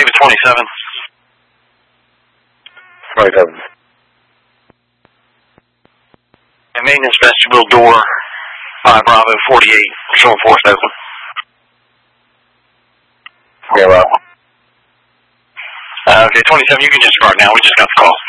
with 27. 27. And maintenance vestibule door, 5 Bravo 48, showing force open. Yeah, well. Okay, 27, you can disregard now. We just got the call.